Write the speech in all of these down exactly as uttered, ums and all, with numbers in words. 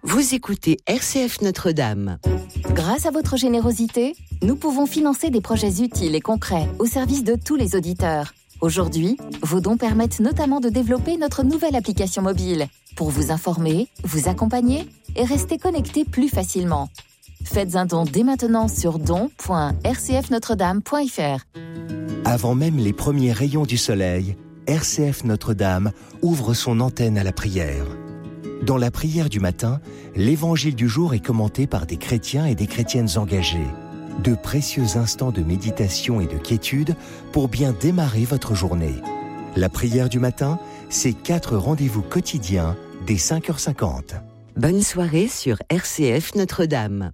Vous écoutez R C F Notre-Dame. Grâce à votre générosité, nous pouvons financer des projets utiles et concrets au service de tous les auditeurs. Aujourd'hui, vos dons permettent notamment de développer notre nouvelle application mobile pour vous informer, vous accompagner et rester connecté plus facilement. Faites un don dès maintenant sur don point r c f notre dame point f r. Avant même les premiers rayons du soleil, R C F Notre-Dame ouvre son antenne à la prière. Dans la prière du matin, l'évangile du jour est commenté par des chrétiens et des chrétiennes engagés. De précieux instants de méditation et de quiétude pour bien démarrer votre journée. La prière du matin, c'est quatre rendez-vous quotidiens dès cinq heures cinquante. Bonne soirée sur R C F Notre-Dame.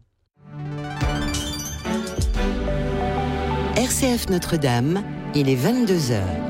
R C F Notre-Dame, il est vingt-deux heures.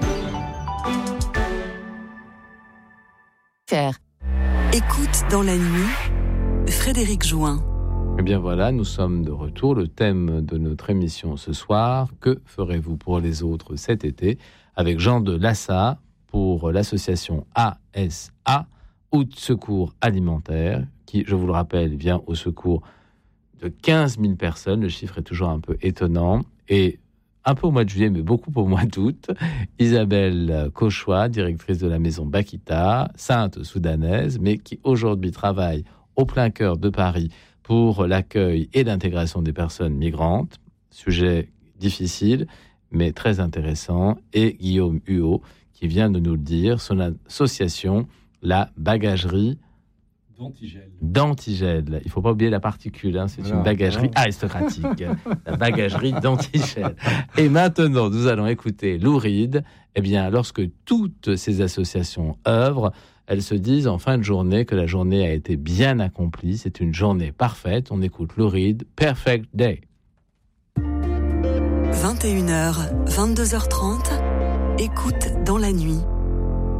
Faire. Écoute dans la nuit, Frédéric Join. Eh bien voilà, nous sommes de retour. Le thème de notre émission ce soir, que ferez-vous pour les autres cet été, avec Jean de Lassa pour l'association A S A, Août Secours Alimentaire, qui, je vous le rappelle, vient au secours de quinze mille personnes. Le chiffre est toujours un peu étonnant. Et un peu au mois de juillet, mais beaucoup au mois d'août, Isabelle Cauchois, directrice de la maison Bakita, sainte soudanaise, mais qui aujourd'hui travaille au plein cœur de Paris pour l'accueil et l'intégration des personnes migrantes. Sujet difficile, mais très intéressant. Et Guillaume Huot, qui vient de nous le dire, son association, la bagagerie D'antigel. D'antigel. Il ne faut pas oublier la particule, hein, c'est voilà, une bagagerie voilà. aristocratique. La bagagerie d'antigel. Et maintenant, nous allons écouter Lou Reed. Eh bien, lorsque toutes ces associations œuvrent, elles se disent en fin de journée que la journée a été bien accomplie. C'est une journée parfaite. On écoute Lou Reed, Perfect Day. vingt et une heures, vingt-deux heures trente, écoute dans la nuit.